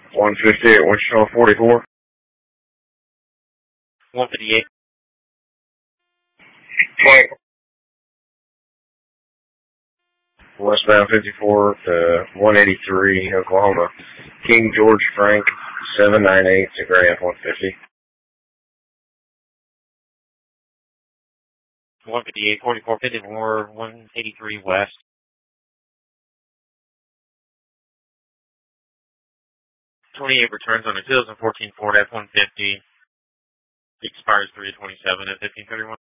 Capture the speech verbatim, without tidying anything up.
one fifty at Wichita forty-four. one fifty-eight. twenty. Westbound fifty-four to one eighty-three, Oklahoma. King George Frank, seven ninety-eight to Grand one fifty. one fifty-eight, forty-four fifty-four, one eighty-three West. twenty-eight returns on a two thousand fourteen Ford F one fifty. Expires three twenty-seven at fifteen thirty-one.